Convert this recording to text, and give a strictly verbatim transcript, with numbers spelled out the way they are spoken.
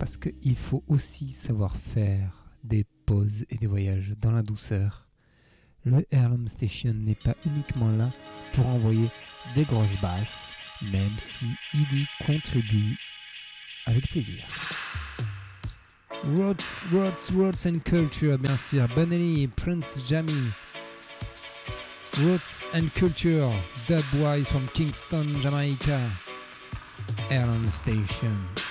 Parce qu'il faut aussi savoir faire des pauses et des voyages dans la douceur. Le Heirloom Station n'est pas uniquement là pour envoyer des grosses basses, même si il y contribue avec plaisir. Roots, Roots, Roots and Culture, bien sûr. Bonelli, Prince Jammy. Roots and Culture, Dubwise from Kingston, Jamaica. Heirloom Station.